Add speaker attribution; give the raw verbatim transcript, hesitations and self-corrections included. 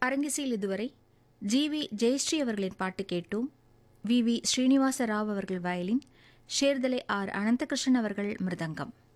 Speaker 1: அரங்கிசையில் இதுவரை G we Jayashree அவர்களின் பாட்டு கேட்டோம். வி வி ஸ்ரீனிவாச ராவ் அவர்கள் வயலின், ஷேர்தலை ஆர் அனந்தகிருஷ்ணன் அவர்கள் மிருதங்கம்.